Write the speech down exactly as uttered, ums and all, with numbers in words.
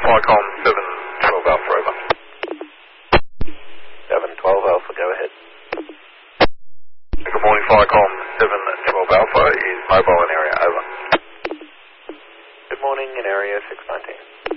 Flycom seven twelve Alpha, over. seven twelve Alpha, go ahead. Good morning, Flycom seven twelve Alpha is mobile in area, over. Good morning, in area six nineteen.